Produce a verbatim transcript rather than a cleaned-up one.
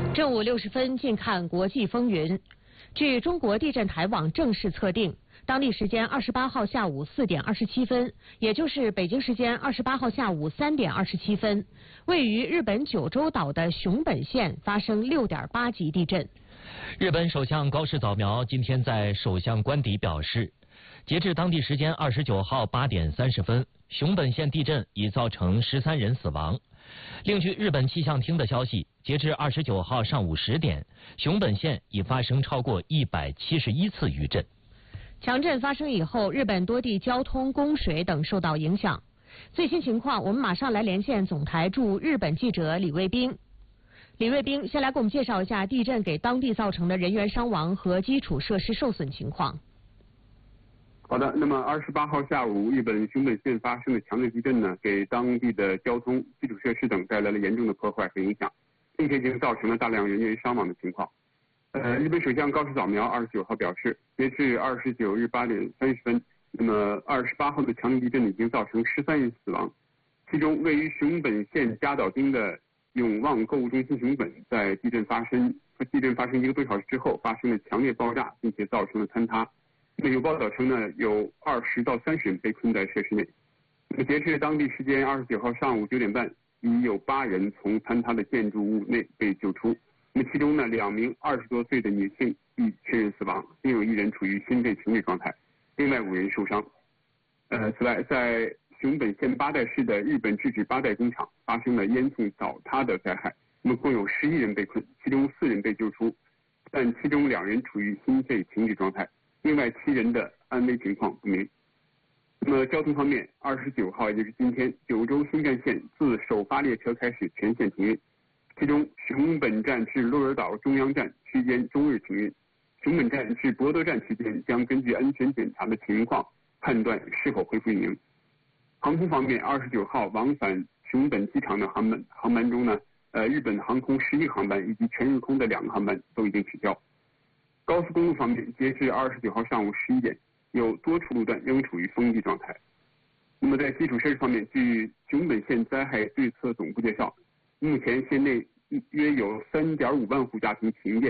正午六十分，近看国际风云。据中国地震台网正式测定，当地时间二十八号下午四点二十七分，也就是北京时间二十八号下午三点二十七分，位于日本九州岛的熊本县发生六点八级地震。 日本首相高市早苗今天在首相官邸表示，截至当地时间二十九号八点三十分，熊本县地震已造成十三人死亡。另据日本气象厅的消息，截至二十九号上午十点，熊本县已发生超过一百七十一次余震。 强震发生以后，日本多地交通、供水等受到影响。最新情况，我们马上来连线总台驻日本记者李卫兵。李卫兵，先来给我们介绍一下地震给当地造成的人员伤亡和基础设施受损情况。 好的，那么二十八号下午，日本熊本县发生的强烈地震呢，给当地的交通、基础设施等带来了严重的破坏和影响，并且已经造成了大量人员伤亡的情况。呃，日本首相高市早苗二十九号表示，截至二十九日八点三十分，那么二十八号的强烈地震已经造成十三人死亡，其中位于熊本县加岛町的永旺购物中心熊本，在地震发生地震发生一个多小时之后发生了强烈爆炸，并且造成了坍塌。那么有报道称呢，有二十到三十人被困在设施内。那么截至当地时间二十九号上午九点半，已有八人从坍塌的建筑物内被救出。那么其中呢，两名二十多岁的女性已确认死亡，另有一人处于心肺停止状态，另外五人受伤。呃，此外，在熊本县八代市的日本制纸八代工厂发生了烟囱倒塌的灾害，那么共有十一人被困，其中四人被救出，但其中两人处于心肺停止状态。另外七人的安危情况不明。那么交通方面，二十九号也就是今天，九州新干线自首发列车开始全线停运，其中熊本站至鹿儿岛中央站区间终日停运，熊本站至博多站区间将根据安全检查的情况判断是否恢复运营。航空方面，二十九号往返熊本机场的航班航班中呢，呃，日本航空十一个航班以及全日空的两个航班都已经取消。高速公路方面，截至二十九号上午十一点，有多处路段仍处于封闭状态。那么在基础设施方面，据熊本县灾害对策总部介绍，目前县内约有三点五万户家庭停电。